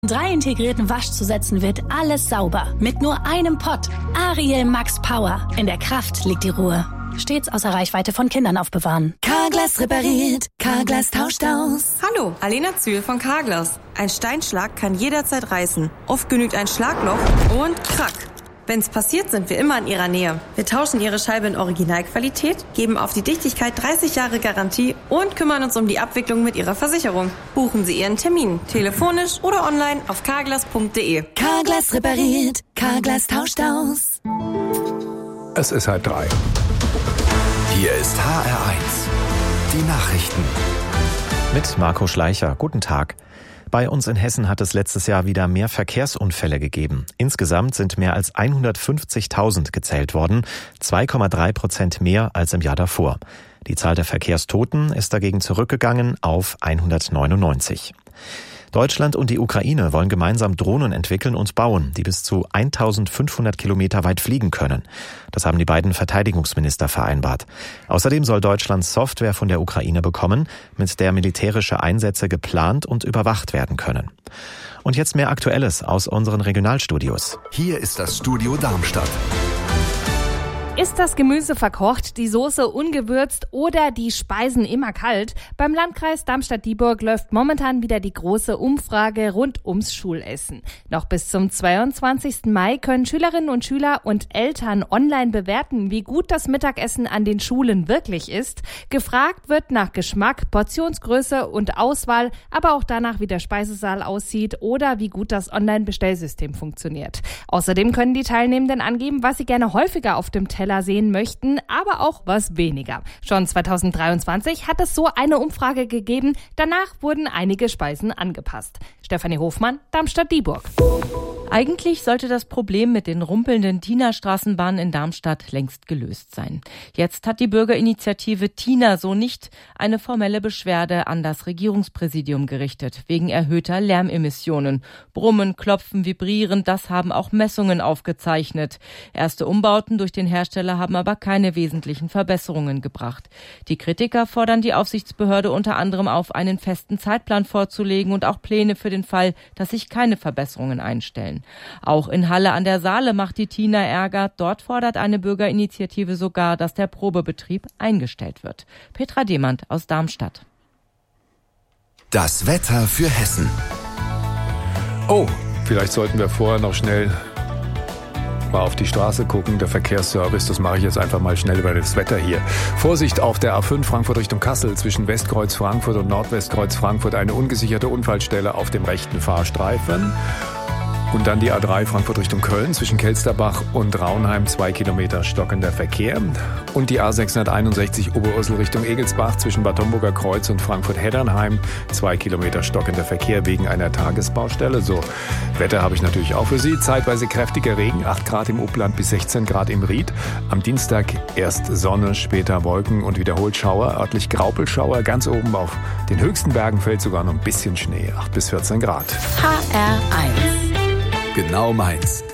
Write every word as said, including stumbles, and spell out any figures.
drei integrierten Waschzusätzen wird alles sauber. Mit nur einem Pott. Ariel Max Power. In der Kraft liegt die Ruhe. Stets außer Reichweite von Kindern aufbewahren. Carglass repariert. Carglass tauscht aus. Hallo, Alena Zühl von Carglass. Ein Steinschlag kann jederzeit reißen. Oft genügt ein Schlagloch und krack. Wenn's passiert, sind wir immer in Ihrer Nähe. Wir tauschen Ihre Scheibe in Originalqualität, geben auf die Dichtigkeit dreißig Jahre Garantie und kümmern uns um die Abwicklung mit Ihrer Versicherung. Buchen Sie Ihren Termin, telefonisch oder online auf carglass punkt de. Carglass repariert. Carglass tauscht aus. Es ist halb drei. Hier ist H R eins. Die Nachrichten. Mit Marco Schleicher. Guten Tag. Bei uns in Hessen hat es letztes Jahr wieder mehr Verkehrsunfälle gegeben. Insgesamt sind mehr als hundertfünfzigtausend gezählt worden, zwei Komma drei Prozent mehr als im Jahr davor. Die Zahl der Verkehrstoten ist dagegen zurückgegangen auf hundertneunundneunzig. Deutschland und die Ukraine wollen gemeinsam Drohnen entwickeln und bauen, die bis zu eintausendfünfhundert Kilometer weit fliegen können. Das haben die beiden Verteidigungsminister vereinbart. Außerdem soll Deutschland Software von der Ukraine bekommen, mit der militärische Einsätze geplant und überwacht werden können. Und jetzt mehr Aktuelles aus unseren Regionalstudios. Hier ist das Studio Darmstadt. Ist das Gemüse verkocht, die Soße ungewürzt oder die Speisen immer kalt? Beim Landkreis Darmstadt-Dieburg läuft momentan wieder die große Umfrage rund ums Schulessen. Noch bis zum zweiundzwanzigsten Mai können Schülerinnen und Schüler und Eltern online bewerten, wie gut das Mittagessen an den Schulen wirklich ist. Gefragt wird nach Geschmack, Portionsgröße und Auswahl, aber auch danach, wie der Speisesaal aussieht oder wie gut das Online-Bestellsystem funktioniert. Außerdem können die Teilnehmenden angeben, was sie gerne häufiger auf dem Teller sehen möchten, aber auch was weniger. Schon zweitausenddreiundzwanzig hat es so eine Umfrage gegeben. Danach wurden einige Speisen angepasst. Stefanie Hofmann, Darmstadt-Dieburg. Eigentlich sollte das Problem mit den rumpelnden Tina-Straßenbahnen in Darmstadt längst gelöst sein. Jetzt hat die Bürgerinitiative Tina so nicht eine formelle Beschwerde an das Regierungspräsidium gerichtet, wegen erhöhter Lärmemissionen. Brummen, Klopfen, Vibrieren, das haben auch Messungen aufgezeichnet. Erste Umbauten durch den Hersteller haben aber keine wesentlichen Verbesserungen gebracht. Die Kritiker fordern die Aufsichtsbehörde unter anderem auf, einen festen Zeitplan vorzulegen und auch Pläne für den Fall, dass sich keine Verbesserungen einstellen. Auch in Halle an der Saale macht die Tina Ärger. Dort fordert eine Bürgerinitiative sogar, dass der Probebetrieb eingestellt wird. Petra Demand aus Darmstadt. Das Wetter für Hessen. Oh, vielleicht sollten wir vorher noch schnell mal auf die Straße gucken. Der Verkehrsservice, das mache ich jetzt einfach mal schnell über das Wetter hier. Vorsicht auf der A fünf Frankfurt Richtung Kassel zwischen Westkreuz Frankfurt und Nordwestkreuz Frankfurt. Eine ungesicherte Unfallstelle auf dem rechten Fahrstreifen. Und dann die A drei Frankfurt Richtung Köln zwischen Kelsterbach und Raunheim, zwei Kilometer stockender Verkehr. Und die A sechshunderteinundsechzig Oberursel Richtung Egelsbach zwischen Bad Homburger Kreuz und Frankfurt-Heddernheim, zwei Kilometer stockender Verkehr wegen einer Tagesbaustelle. So, Wetter habe ich natürlich auch für Sie. Zeitweise kräftiger Regen, acht Grad im Upland bis sechzehn Grad im Ried. Am Dienstag erst Sonne, später Wolken und wiederholt Schauer, örtlich Graupelschauer. Ganz oben auf den höchsten Bergen fällt sogar noch ein bisschen Schnee, acht bis vierzehn Grad. H R eins. Genau meins.